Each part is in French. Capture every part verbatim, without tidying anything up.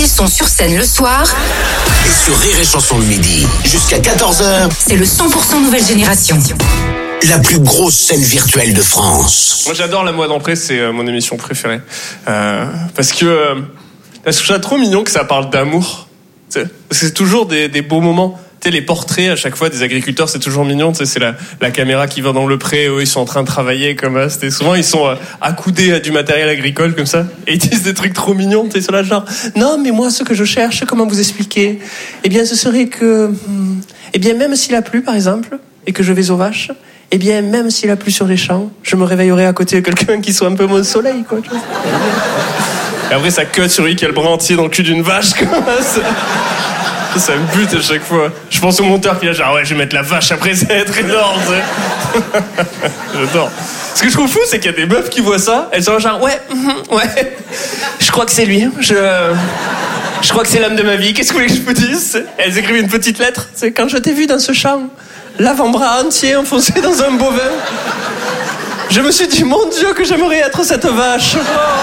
ils sont sur scène le soir. Et sur Rire et Chanson le midi, jusqu'à quatorze heures, c'est le cent pour cent nouvelle génération. La plus grosse scène virtuelle de France. Moi j'adore La Mouette d'entrée, c'est euh, mon émission préférée. Euh, parce que euh, parce que je trouve ça trop mignon que ça parle d'amour. Tu sais, parce que c'est toujours des, des beaux moments. Tu sais, les portraits à chaque fois des agriculteurs, c'est toujours mignon. Tu sais, c'est la, la caméra qui va dans le pré, eux ils sont en train de travailler comme ça. C'était souvent ils sont euh, accoudés à du matériel agricole comme ça et ils disent des trucs trop mignons. Tu sais, sur la genre non mais moi ce que je cherche, comment vous expliquer, eh bien ce serait que hmm, eh bien même s'il a plu par exemple et que je vais aux vaches. Eh bien, même s'il a plu sur les champs, je me réveillerai à côté de quelqu'un qui soit un peu mon soleil, quoi. Tu vois. Et après, ça cut sur lui qui a le bras entier dans le cul d'une vache, comme ça. Ça, ça me bute à chaque fois. Je pense au monteur qui est là, genre, ouais, je vais mettre la vache après, ça va être énorme, tu sais. J'adore. Ce que je trouve fou, c'est qu'il y a des meufs qui voient ça, elles sont genre, ouais, mm, ouais, je crois que c'est lui, je... Je crois que c'est l'homme de ma vie, qu'est-ce que vous voulez que je vous dise? Elles écrivent une petite lettre, c'est quand je t'ai vu dans ce champ, l'avant-bras entier enfoncé dans un bovin, je me suis dit, mon Dieu, que j'aimerais être cette vache. Oh.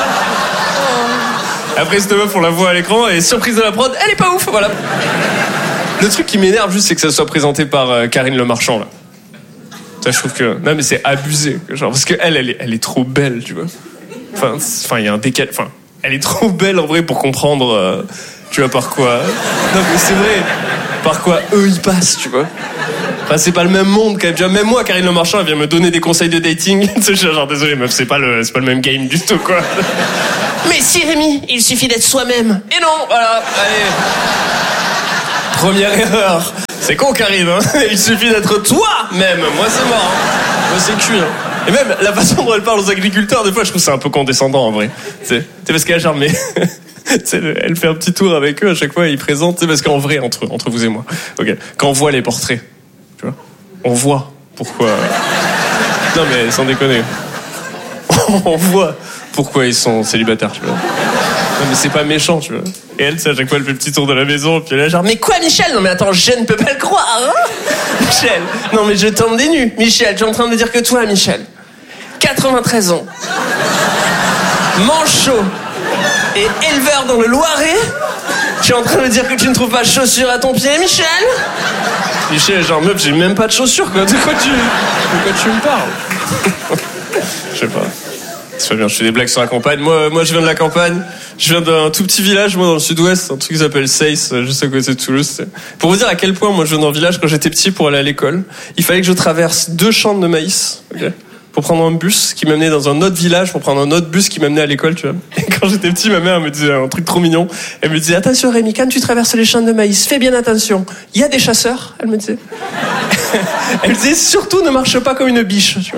Oh. Après, cette meuf, on la voit à l'écran, et surprise de la prod, elle est pas ouf, voilà. Le truc qui m'énerve juste, c'est que ça soit présenté par euh, Karine Le Marchand, là. Ça, je trouve que... Non, mais c'est abusé, genre, parce qu'elle, elle est, elle est trop belle, tu vois. Enfin, enfin, il y a un décalage... Enfin, elle est trop belle, en vrai, pour comprendre... Euh, tu vois, par quoi... Non, mais c'est vrai. Par quoi eux, ils passent, tu vois. Enfin, c'est pas le même monde, quand même. Tu vois, même moi, Karine Le Marchand, elle vient me donner des conseils de dating. Je suis genre, désolé, meuf, c'est pas le, c'est pas le même game du tout, quoi. Mais si, Rémi, il suffit d'être soi-même. Et non, voilà, allez. Première erreur. C'est con, Karine, hein. Il suffit d'être toi-même. Moi, c'est mort. Hein. Moi, c'est cuit, hein. Et même, la façon dont elle parle aux agriculteurs, des fois, je trouve c'est un peu condescendant, en vrai. C'est parce qu'elle a genre, mais... elle fait un petit tour avec eux à chaque fois, ils présentent, parce qu'en vrai, entre, entre vous et moi, okay, quand on voit les portraits, tu vois, on voit pourquoi... Non mais sans déconner, on voit pourquoi ils sont célibataires, tu vois. Non mais c'est pas méchant, tu vois. Et elle, à chaque fois, elle fait le petit tour de la maison, puis elle est genre, mais quoi, Michel? Non mais attends, je ne peux pas le croire, hein. Michel, non mais je tombe des nues. Michel, tu es en train de me dire que toi, Michel, quatre-vingt-treize ans, manchot, et éleveur dans le Loiret, tu es en train de me dire que tu ne trouves pas de chaussures à ton pied, Michel? Michel, genre, meuf, j'ai même pas de chaussures, quoi. De quoi tu, de quoi tu me parles? Je sais pas. C'est pas bien, je fais des blagues sur la campagne. Moi, moi, je viens de la campagne. Je viens d'un tout petit village, moi, dans le sud-ouest, un truc qui s'appelle Seyss, juste à côté de Toulouse. Pour vous dire à quel point, moi, je viens d'un village, quand j'étais petit, pour aller à l'école, il fallait que je traverse deux champs de maïs, ok, pour prendre un bus qui m'amenait dans un autre village, pour prendre un autre bus qui m'amenait à l'école, tu vois. Et quand j'étais petit, ma mère me disait un truc trop mignon. Elle me disait, attention Rémi, quand tu traverses les champs de maïs, fais bien attention. Il y a des chasseurs, elle me disait. Elle me disait, surtout ne marche pas comme une biche, tu vois.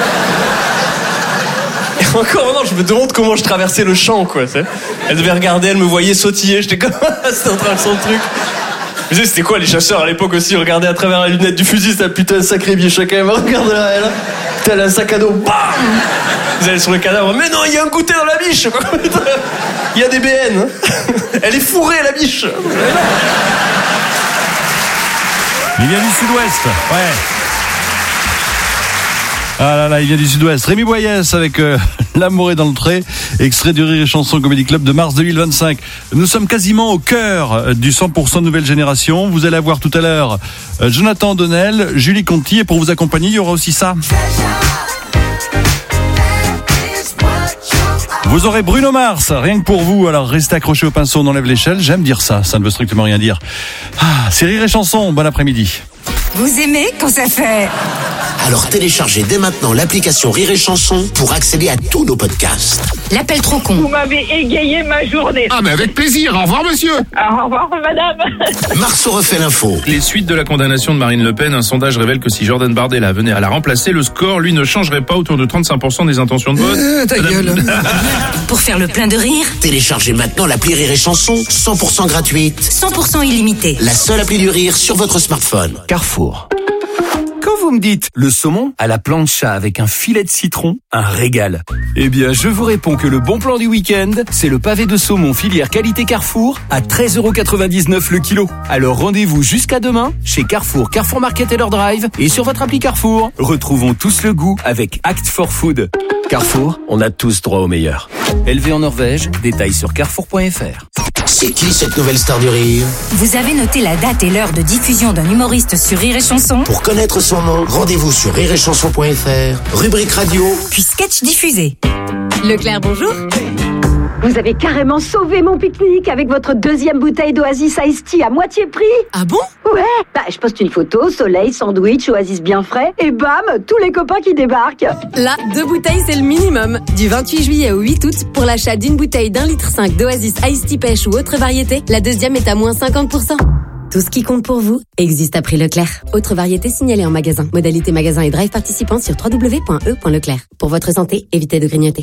Et encore maintenant, je me demande comment je traversais le champ, quoi, tu sais. Elle devait regarder, elle me voyait sautiller, j'étais comme, c'était en train de son truc. Je me disais, c'était quoi les chasseurs à l'époque aussi? Regarder à travers la lunette du fusil, c'était un putain de sacré biche, chacun. Regarde là, elle, t'as un sac à dos, bam! Vous allez sur le cadavre, mais non, il y a un goûter dans la biche! Il y a des B N, hein. Elle est fourrée, la biche! Il vient du sud-ouest, ouais. Ah là là, il vient du sud-ouest. Rémi Boyès avec euh, L'amour est dans le trait, extrait du Rire et Chanson Comedy Club de mars deux mille vingt-cinq. Nous sommes quasiment au cœur du cent pour cent nouvelle génération. Vous allez avoir tout à l'heure euh, Jonathan Donnel, Julie Conti, et pour vous accompagner, il y aura aussi ça. Vous aurez Bruno Mars, rien que pour vous. Alors restez accrochés au pinceau, on enlève l'échelle. J'aime dire ça, ça ne veut strictement rien dire. Ah, c'est Rire et Chanson, bon après-midi. Vous aimez quand ça fait... Alors téléchargez dès maintenant l'application Rire et Chanson pour accéder à tous nos podcasts. L'appel trop con. Vous m'avez égayé ma journée. Ah mais avec plaisir, au revoir monsieur. Au revoir madame. Marceau refait l'info. Les suites de la condamnation de Marine Le Pen, un sondage révèle que si Jordan Bardella venait à la remplacer, le score, lui, ne changerait pas, autour de trente-cinq pour cent des intentions de vote. Euh, ta gueule. Pour faire le plein de rire, Téléchargez maintenant l'appli Rire et Chanson, cent pour cent gratuite. cent pour cent illimité. La seule appli du rire sur votre smartphone. Carrefour. Quand vous me dites le saumon à la plancha avec un filet de citron, un régal. Eh bien, je vous réponds que le bon plan du week-end, c'est le pavé de saumon filière qualité Carrefour à treize euros quatre-vingt-dix-neuf le kilo. Alors rendez-vous jusqu'à demain chez Carrefour, Carrefour Market et leur drive et sur votre appli Carrefour. Retrouvons tous le goût avec Act for Food. Carrefour, on a tous droit au meilleur. Élevé en Norvège, détails sur carrefour point f r. C'est qui cette nouvelle star du rire? Vous avez noté la date et l'heure de diffusion d'un humoriste sur Rire et Chanson? Pour connaître son nom, rendez-vous sur rire et chanson point f r, rubrique radio, Puis sketch diffusé. Leclerc, bonjour. Vous avez carrément sauvé mon pique-nique avec votre deuxième bouteille d'Oasis Iced Tea à moitié prix. Ah bon? Ouais. Bah, je poste une photo, soleil, sandwich, Oasis bien frais, et bam, tous les copains qui débarquent. Là, deux bouteilles, c'est le minimum. Du vingt-huit juillet au huit août, pour l'achat d'une bouteille d'un litre cinq d'Oasis Iced Tea pêche ou autre variété, la deuxième est à moins cinquante pour cent. Tout ce qui compte pour vous existe à prix Leclerc. Autre variété signalée en magasin. Modalité magasin et drive participants sur w w w point e point leclerc. Pour votre santé, évitez de grignoter.